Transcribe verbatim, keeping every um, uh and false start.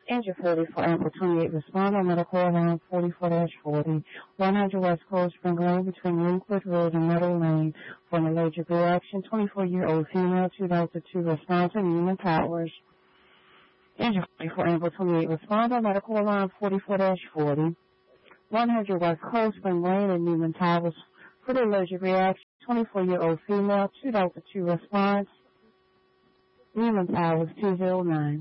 Injured forty for April twenty-eighth. Respond on medical alarm forty-four forty. one hundred West Coast Spring Lane between Linkwood Road and Meadow Lane for an allergic reaction. twenty-four-year-old female, two thousand two. Respond to Newman Towers. Injured forty for April twenty-eighth. Respond on medical alarm forty-four forty. one hundred West Coast Spring Lane and Newman Towers for the allergic reaction. twenty-four-year-old female, two thousand two. Response. Newman Towers two zero nine.